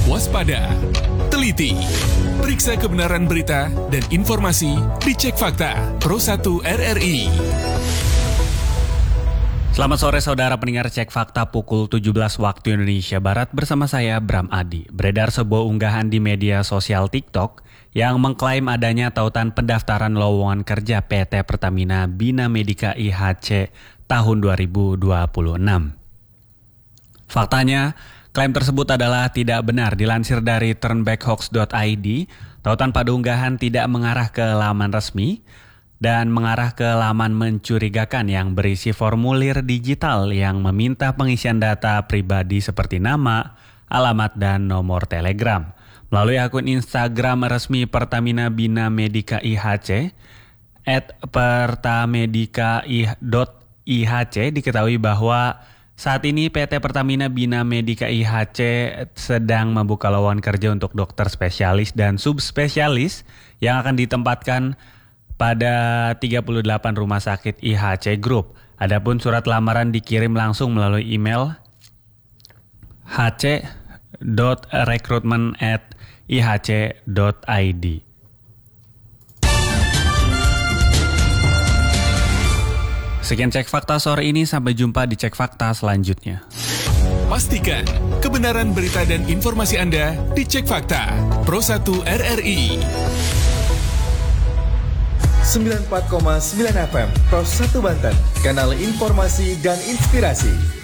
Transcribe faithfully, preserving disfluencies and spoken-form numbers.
waspada, teliti, periksa kebenaran berita dan informasi di Cek Fakta Pro satu R R I. Selamat sore saudara pendengar Cek Fakta pukul tujuh belas waktu Indonesia Barat bersama saya Bram Adi. Beredar sebuah unggahan di media sosial TikTok yang mengklaim adanya tautan pendaftaran lowongan kerja P T Pertamina Bina Medica I H C tahun dua ribu dua puluh enam. Faktanya, klaim tersebut adalah tidak benar. Dilansir dari turnbackhoax dot i d, tautan pada unggahan tidak mengarah ke laman resmi dan mengarah ke laman mencurigakan yang berisi formulir digital yang meminta pengisian data pribadi seperti nama, alamat, dan nomor telegram. Melalui akun Instagram resmi Pertamina Bina Medica I H C, at pertamedica dot i h c, diketahui bahwa saat ini P T Pertamina Bina Medica I H C sedang membuka lowongan kerja untuk dokter spesialis dan subspesialis yang akan ditempatkan pada tiga puluh delapan rumah sakit I H C Group. Adapun surat lamaran dikirim langsung melalui email h c dot recruitment at i h c dot i d. Sekian Cek Fakta sore ini, sampai jumpa di Cek Fakta selanjutnya. Pastikan kebenaran berita dan informasi Anda di Cek Fakta Pro satu R R I. sembilan puluh empat koma sembilan F M Pro satu Banten, kanal informasi dan inspirasi.